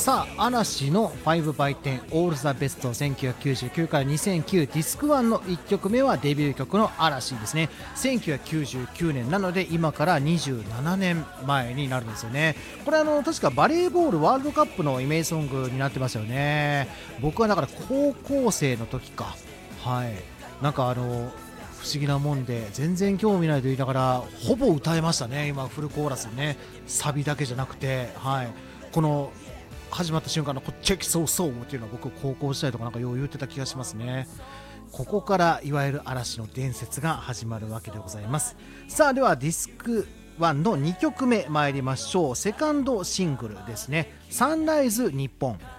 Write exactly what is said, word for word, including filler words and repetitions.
さあ嵐の ファイブバイテン オールザベストせんきゅうひゃくきゅうじゅうきゅうからにせんきゅうディスクワンのいっきょくめはデビュー曲の嵐ですね。せんきゅうひゃくきゅうじゅうきゅうねんなので今からにじゅうななねんまえになるんですよね。これあの確かバレーボールワールドカップのイメージソングになってますよね。僕はだから高校生の時か、はいなんかあの不思議なもんで全然興味ないと言いながらほぼ歌えましたね。今フルコーラスね、サビだけじゃなくて、はい、この始まった瞬間のこチェキソーソーっていうのは僕高校時代とかなんかよう言ってた気がしますね。ここからいわゆる嵐の伝説が始まるわけでございます。さあではディスクワンのにきょくめ参りましょう。セカンドシングルですね、サンライズ日本。